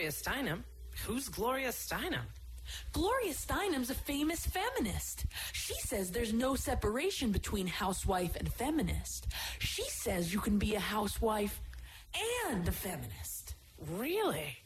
Gloria Steinem. Who's Gloria Steinem? Gloria Steinem's a famous feminist. She says there's no separation between housewife and feminist. She says you can be a housewife and a feminist. Really?